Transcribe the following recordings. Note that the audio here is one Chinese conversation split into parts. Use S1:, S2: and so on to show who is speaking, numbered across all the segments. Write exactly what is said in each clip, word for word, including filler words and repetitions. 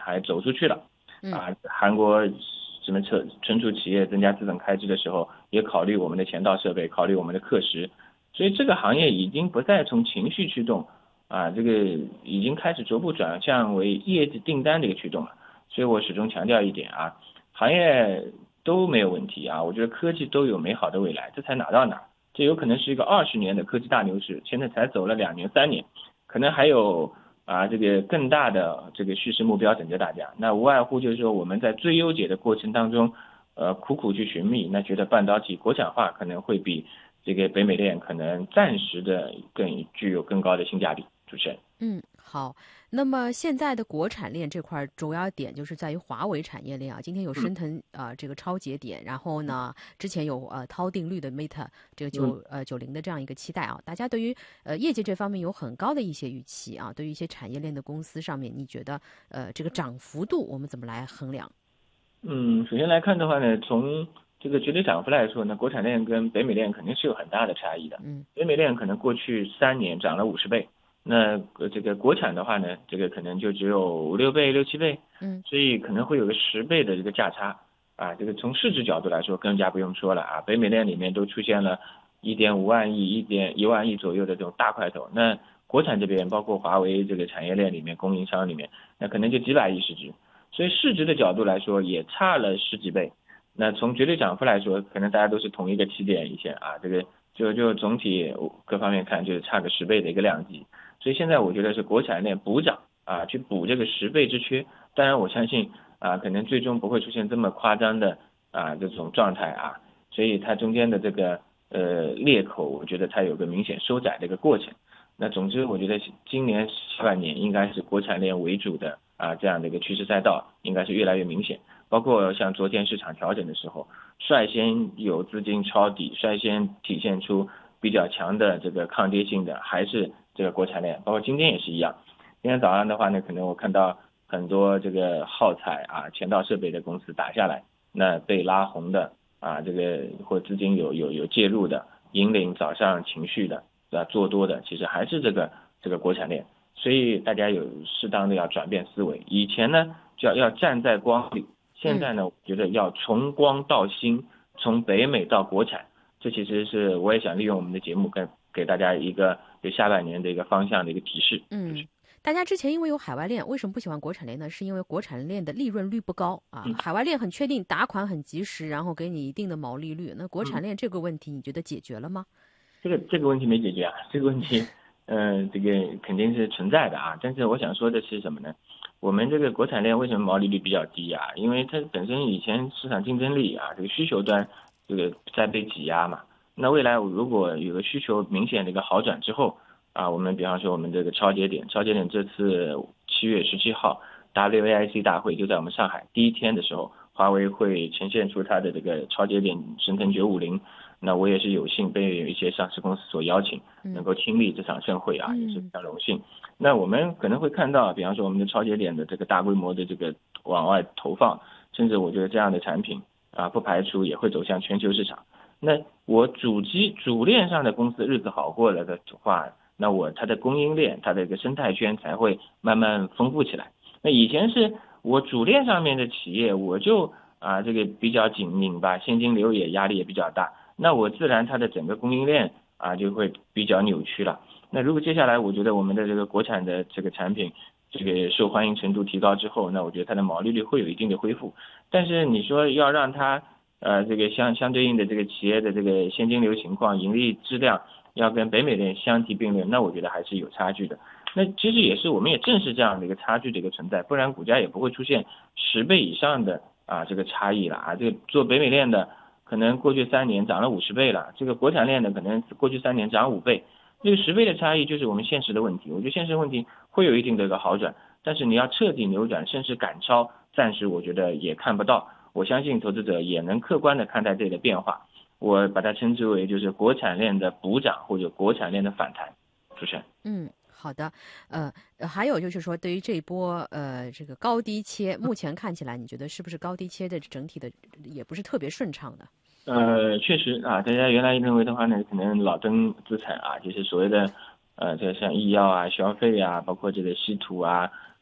S1: 还走出去了。
S2: 嗯
S1: 啊，韩国什么存存储企业增加资本开支的时候，也考虑我们的前道设备，考虑我们的课时，所以这个行业已经不再从情绪驱动，啊，这个已经开始逐步转向为业绩订单的一个驱动了。所以我始终强调一点啊，行业都没有问题啊，我觉得科技都有美好的未来，这才哪到哪。这有可能是一个二十年的科技大牛市，现在才走了两年三年，可能还有啊这个更大的这个叙事目标等着大家。那无外乎就是说我们在最优解的过程当中，呃苦苦去寻觅，那觉得半导体国产化可能会比这个北美链可能暂时的更具有更高的性价比。主持人。
S2: 嗯，好。那么现在的国产链这块主要点就是在于华为产业链啊，今天有
S1: 嗯
S2: 深腾啊、呃、这个超节点，然后呢之前有呃涛定律的 Meta 这个
S1: 嗯。
S2: 九呃九零的这样一个期待啊，大家对于呃业绩这方面有很高的一些预期啊，对于一些产业链的公司上面，你觉得呃这个涨幅度我们怎么来衡量？
S1: 嗯，首先来看的话呢，从这个绝对涨幅来说呢，国产链跟北美链肯定是有很大的差异的。
S2: 嗯
S1: 北美链可能过去三年涨了五十倍，那呃这个国产的话呢，这个可能就只有五六倍、六七倍，
S2: 嗯
S1: 所以可能会有个十倍的这个价差啊。这个从市值角度来说，更加不用说了啊。北美链里面都出现了一点五万亿、一点一万亿左右的这种大块头，那国产这边包括华为这个产业链里面供应商里面，那可能就几百亿市值。所以市值的角度来说也差了十几倍。那从绝对涨幅来说，可能大家都是同一个起点一线啊，这个就就总体各方面看就是差个十倍的一个量级。所以现在我觉得是国产链补涨啊，去补这个十倍之缺。当然我相信啊，可能最终不会出现这么夸张的啊这种状态啊，所以它中间的这个呃裂口，我觉得它有个明显收窄的一个过程。那总之，我觉得今年下半年应该是国产链为主的啊这样的一个趋势赛道，应该是越来越明显。包括像昨天市场调整的时候，率先有资金抄底，率先体现出比较强的这个抗跌性的，还是这个国产链。包括今天也是一样，今天早上的话呢，可能我看到很多这个耗材啊、前道设备的公司打下来，那被拉红的啊，这个或资金有有有介入的，引领早上情绪的。啊，做多的其实还是这个这个国产链，所以大家有适当的要转变思维。以前呢，就要要站在光里，现
S2: 嗯。
S1: 在呢，我觉得要从光到新，从北美到国产。这其实是我也想利用我们的节目跟给大家一个对下半年的一个方向的一个提示。
S2: 嗯，大家之前因为有海外链，为什么不喜欢国产链呢？是因为国产链的利润率不高啊，
S1: 嗯
S2: 海外链很确定，打款很及时，然后给你一定的毛利率。那国产
S1: 嗯。
S2: 链这个问题，你觉得解决了吗？
S1: 这个这个问题没解决啊，这个问题，嗯、呃，这个肯定是存在的啊。但是我想说的是什么呢？我们这个国产链为什么毛利率比较低啊？因为它本身以前市场竞争力啊，这个需求端这个在被挤压嘛。那未来如果有个需求明显的一个好转之后啊，我们比方说我们这个超节点，超节点这次七月十七号 W A I C 大会就在我们上海第一天的时候，华为会呈现出它的这个超节点神腾九五零。那我也是有幸被一些上市公司所邀请，能够亲历这场盛会啊，也是非常荣幸。那我们可能会看到，比方说我们的超节点的这个大规模的这个往外投放，甚至我觉得这样的产品啊，不排除也会走向全球市场。那我主机主链上的公司日子好过了的话，那我它的供应链它的一个生态圈才会慢慢丰富起来。那以前是我主链上面的企业，我就啊这个比较紧拧吧，现金流也压力也比较大。那我自然它的整个供应链啊就会比较扭曲了。那如果接下来我觉得我们的这个国产的这个产品这个受欢迎程度提高之后，那我觉得它的毛利率会有一定的恢复。但是你说要让它呃这个相相对应的这个企业的这个现金流情况、盈利质量要跟北美链相提并论，那我觉得还是有差距的。那其实也是我们也正是这样的一个差距的一个存在，不然股价也不会出现十倍以上的啊这个差异了啊。这个做北美链的。可能过去三年涨了五十倍了，这个国产链的可能过去三年涨五倍，这个十倍的差异就是我们现实的问题。我觉得现实问题会有一定的一个好转，但是你要彻底扭转，甚至赶超，暂时我觉得也看不到。我相信投资者也能客观的看待这里的变化，我把它称之为就是国产链的补涨或者国产链的反弹。主持人。
S2: 嗯。好的，呃，还有就是说，对于这一波呃这个高低切，目前看起来，你觉得是不是高低切的整体的也不是特别顺畅的？
S1: 呃，确实啊，大家原来认为的话呢，可能老登资产啊，就是所谓的呃，这像医药啊、消费啊，包括这个稀土啊，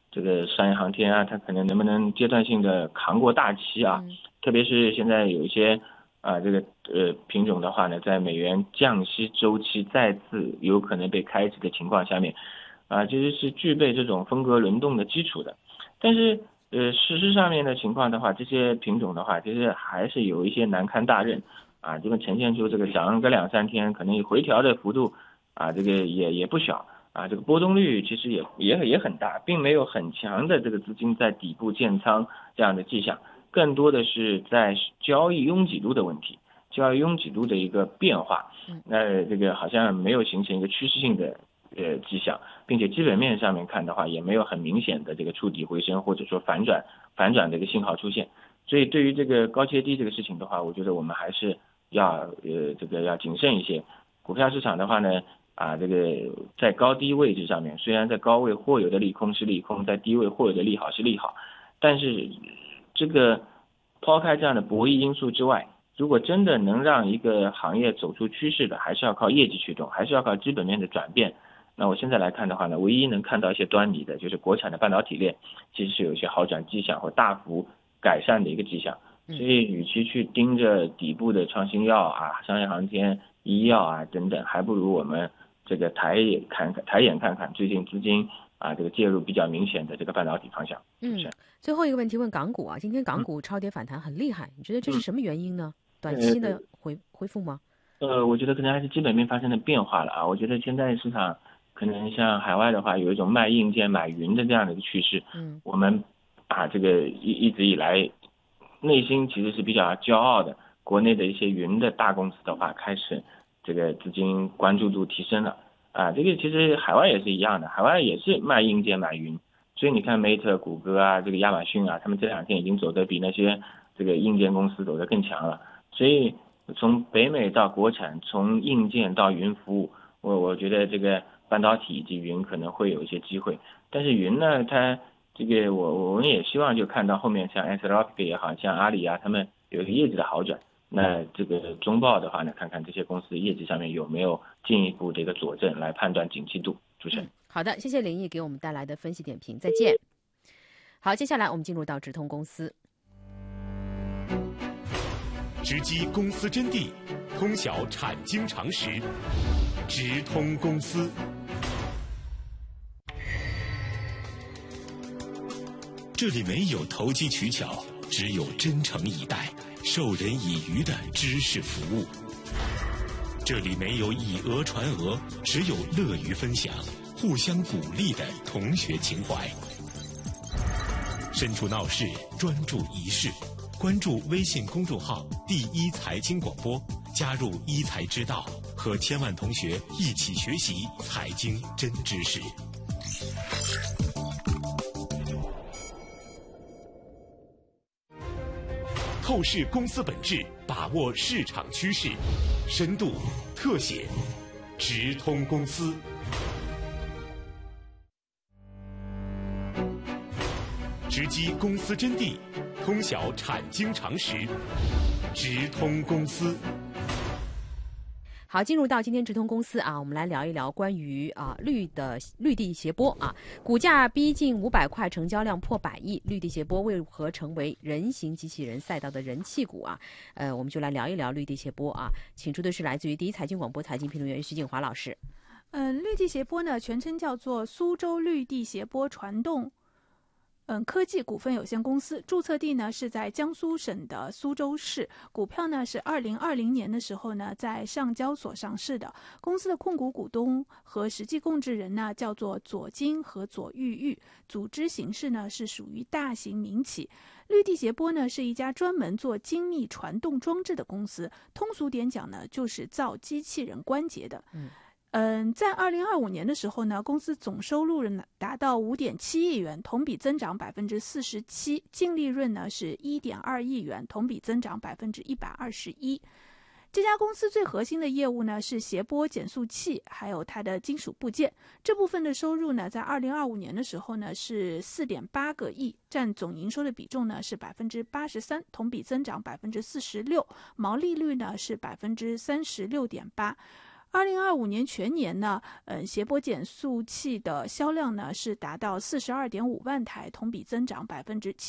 S1: 这个商业航天啊，它可能能不能阶段性的扛过大期啊？
S2: 嗯、
S1: 特别是现在有一些啊这个呃品种的话呢，在美元降息周期再次有可能被开启的情况下面，啊，其实是具备这种风格轮动的基础的。但是呃事实上面的情况的话，这些品种的话，其实还是有一些难堪大任啊，这个呈现出这个涨个两三天，可能回调的幅度啊，这个也也不小。啊，这个波动率其实也也也很大，并没有很强的这个资金在底部建仓这样的迹象，更多的是在交易拥挤度的问题，交易拥挤度的一个变化。那这个好像没有形成一个趋势性的呃迹象，并且基本面上面看的话，也没有很明显的这个触底回升或者说反转反转的一个信号出现。所以对于这个高切低这个事情的话，我觉得我们还是要呃这个要谨慎一些。股票市场的话呢。啊，这个在高低位置上面，虽然在高位或有的利空是利空，在低位或有的利好是利好，但是这个抛开这样的博弈因素之外，如果真的能让一个行业走出趋势的，还是要靠业绩驱动，还是要靠基本面的转变。那我现在来看的话呢，唯一能看到一些端倪的，就是国产的半导体链其实是有一些好转迹象或大幅改善的一个迹象。所以，与其去盯着底部的创新药啊、商业航天、医药啊等等，还不如我们这个抬眼看看，抬眼看看最近资金啊这个介入比较明显的这个半导体方向。
S2: 嗯，最后一个问题问港股啊，今天港股超跌反弹很厉害，你觉得这是什么原因呢？短期的回恢复吗？
S1: 呃，我觉得可能还是基本面发生了变化了啊。我觉得现在市场可能像海外的话，有一种卖硬件买云的这样的一个趋势。嗯，我们啊这个一一直以来内心其实是比较骄傲的，国内的一些云的大公司的话，开始这个资金关注度提升了啊。这个其实海外也是一样的，海外也是卖硬件买云，所以你看 Meta、谷歌啊，这个亚马逊啊，他们这两天已经走得比那些这个硬件公司走得更强了。所以从北美到国产，从硬件到云服务，我我觉得这个半导体以及云可能会有一些机会，但是云呢，它这个我我们也希望就看到后面像 Anthropic 也好像阿里啊，他们有一个业绩的好转。那这个中报的话呢，看看这些公司业绩上面有没有进一步的一个佐证，来判断景气度。主持人，嗯、
S2: 好的，谢谢林毅给我们带来的分析点评，再见。好，接下来我们进入到直通公司，
S3: 直击公司真谛，通晓产经常识，直通公司。这里没有投机取巧，只有真诚以待、授人以渔的知识服务。这里没有以讹传讹，只有乐于分享、互相鼓励的同学情怀。身处闹市，专注一事，关注微信公众号第一财经广播，加入一财之道，和千万同学一起学习财经真知识。透视公司本质，把握市场趋势，深度特写，直通公司。直击公司真谛，通晓产经常识，直通公司。
S2: 好，进入到今天直通公司啊，我们来聊一聊关于啊绿的绿地斜波啊，股价逼近五百块，成交量破百亿，绿地斜波为何成为人形机器人赛道的人气股啊？呃，我们就来聊一聊绿地斜波啊，请出的是来自于第一财经广播财经评论员徐景华老师。
S4: 嗯，绿地斜波呢，全称叫做苏州绿地斜波传动。嗯，科技股份有限公司注册地呢是在江苏省的苏州市，股票呢是二零二零年的时候呢在上交所上市的。公司的控股股东和实际控制人呢叫做左金和左玉玉，组织形式呢是属于大型民企。绿地斜波呢是一家专门做精密传动装置的公司，通俗点讲呢就是造机器人关节的。嗯。嗯，在二零二五年的时候呢，公司总收入呢达到五点七亿元，同比增长百分之四十七，净利润呢是一点二亿元，同比增长百分之一百二十一。这家公司最核心的业务呢是斜波减速器，还有它的金属部件。这部分的收入呢，在二零二五年的时候呢是四点八个亿，占总营收的比重呢是百分之八十三，同比增长百分之四十六，毛利率呢是百分之三十六点八。 二零二五年全年呢，呃，谐波减速器的销量呢是达到四十二点五万台，同比增长百分之七